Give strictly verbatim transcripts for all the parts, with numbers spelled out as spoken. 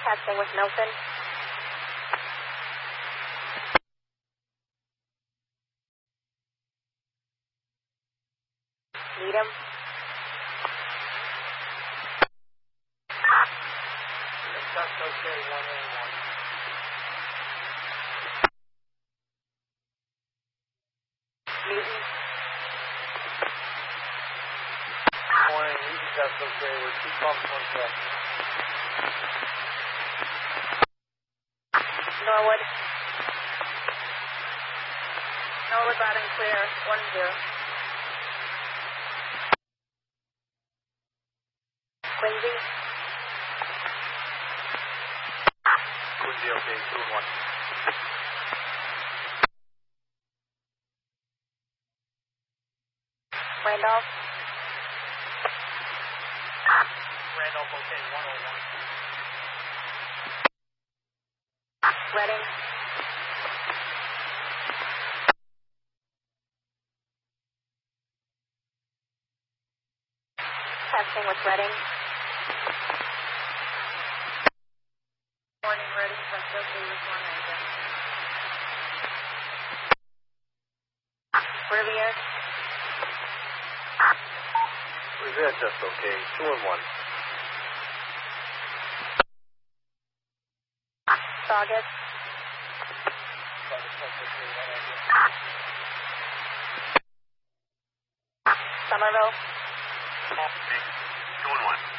Testing with Milton. Needham. That's okay, one oh one. Newton. Morning, Newton, that's okay. We're two pumps, one check. Norwood. Norwood loud and clear, one zero. Quincy. Quincy, okay, two and one. Randolph. Randolph, okay, one oh one. Reading. Testing with Reading. Morning, Reading, that's okay with one engine. Rivier. Revere, just okay, two and one. Saugus. Somerville. Two and one.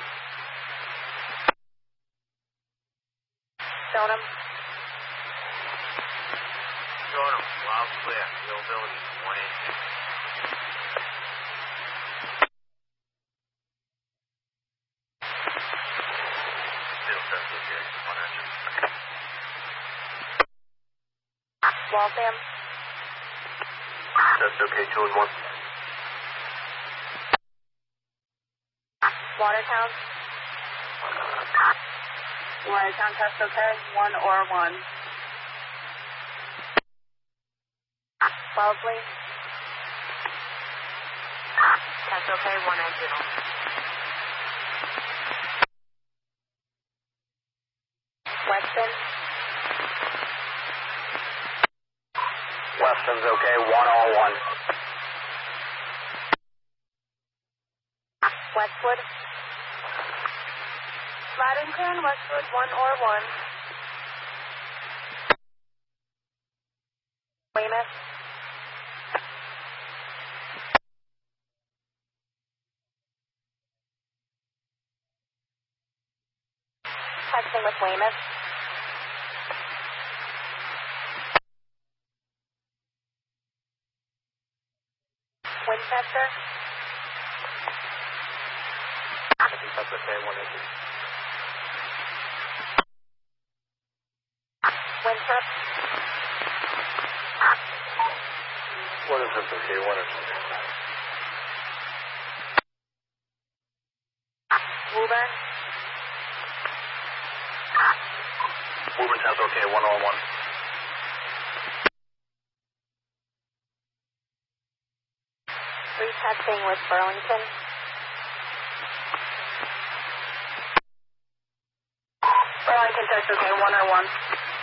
Stoneham. Stoneham, loud clear, availability, one eight six. Still, that's okay, one engine. Waltham. That's okay, two and one. Watertown. Watertown, test okay, one or one. Wellesley. Test okay, one engine. Weston. Weston's okay, one oh one. Westwood. Laddington, Westwood, one or one. Weymouth. Testing with Weymouth. Winchester. That's okay, one engine. Winthrop. One is just okay, one engine. Woburn. Woburn, that's okay, one oh one. Retesting with Burlington. Burlington, test okay, one or one.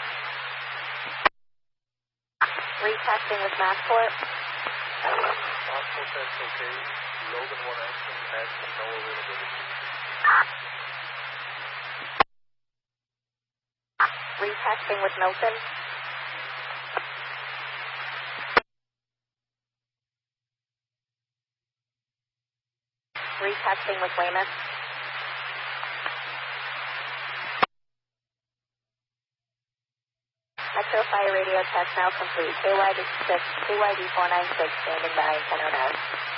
Retesting with Massport. Massport, that's okay. Logan, one engine, Madison, no availability. Retesting with Milton. Retesting with Weymouth. Metro Fire radio test now complete. K Y D six, K Y D four nine six, standing by, ten oh nine.